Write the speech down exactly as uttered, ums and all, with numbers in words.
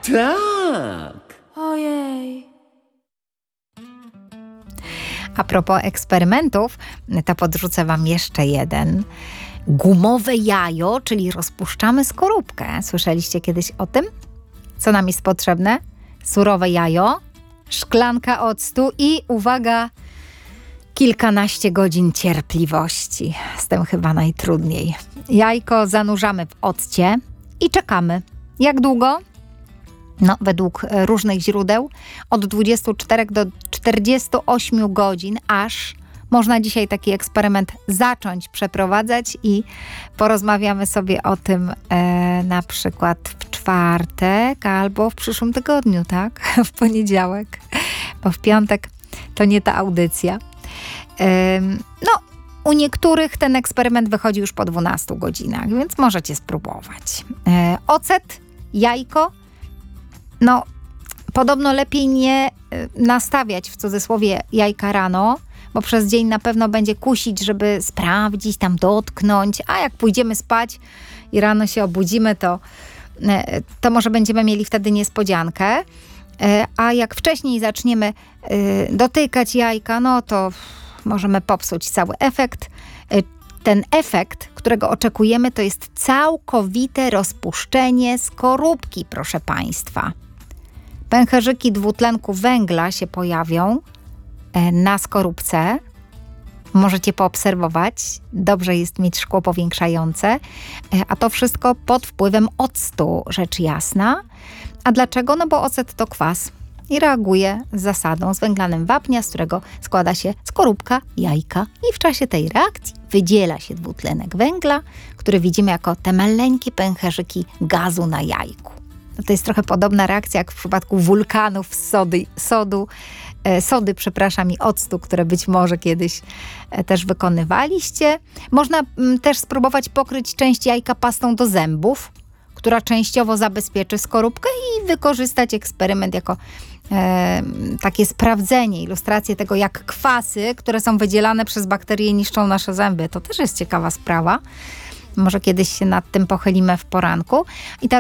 Tak. Ojej. A propos eksperymentów, to podrzucę wam jeszcze jeden. Gumowe jajo, czyli rozpuszczamy skorupkę. Słyszeliście kiedyś o tym? Co nam jest potrzebne? Surowe jajo, szklanka octu i uwaga, kilkanaście godzin cierpliwości. Z tym chyba najtrudniej. Jajko zanurzamy w occie i czekamy. Jak długo? No, według różnych źródeł od dwudziestu czterech do czterdziestu ośmiu godzin, aż można dzisiaj taki eksperyment zacząć przeprowadzać i porozmawiamy sobie o tym e, na przykład w czwartek albo w przyszłym tygodniu, tak? W poniedziałek, bo w piątek to nie ta audycja. E, no, u niektórych ten eksperyment wychodzi już po dwunastu godzinach, więc możecie spróbować. E, ocet, jajko. No, podobno lepiej nie nastawiać w cudzysłowie jajka rano, bo przez dzień na pewno będzie kusić, żeby sprawdzić, tam dotknąć, a jak pójdziemy spać i rano się obudzimy, to, to może będziemy mieli wtedy niespodziankę, a jak wcześniej zaczniemy dotykać jajka, no to możemy popsuć cały efekt. Ten efekt, którego oczekujemy, to jest całkowite rozpuszczenie skorupki, proszę Państwa. Pęcherzyki dwutlenku węgla się pojawią na skorupce. Możecie poobserwować. Dobrze jest mieć szkło powiększające. A to wszystko pod wpływem octu, rzecz jasna. A dlaczego? No bo ocet to kwas i reaguje z zasadą z węglanem wapnia, z którego składa się skorupka, jajka i w czasie tej reakcji wydziela się dwutlenek węgla, który widzimy jako te maleńkie pęcherzyki gazu na jajku. No to jest trochę podobna reakcja jak w przypadku wulkanów z sody, sodu, e, sody, przepraszam, i octu, które być może kiedyś e, też wykonywaliście. Można m, też spróbować pokryć część jajka pastą do zębów, która częściowo zabezpieczy skorupkę i wykorzystać eksperyment jako e, takie sprawdzenie, ilustrację tego, jak kwasy, które są wydzielane przez bakterie, niszczą nasze zęby. To też jest ciekawa sprawa. Może kiedyś się nad tym pochylimy w poranku. I ta